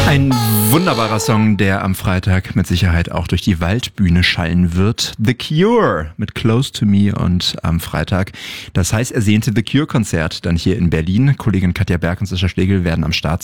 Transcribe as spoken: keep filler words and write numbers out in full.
Ein wunderbarer Song, der am Freitag mit Sicherheit auch durch die Waldbühne schallen wird. The Cure mit Close to Me und am Freitag das heiß ersehnte The Cure-Konzert dann hier in Berlin. Kollegin Katja Berg und Sascha Schlegel werden am Start